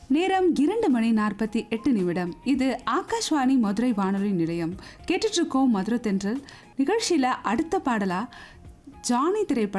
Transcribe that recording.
நேரம் 2:48. இது ஆகாஷ்வாணி மதுரை வானொலி நிலையம். கேட்டுட்டு இருக்கோம் மதுரை தென்றல் நிகழ்ச்சியில அடுத்த பாடலா ஜானி திரைப்படம்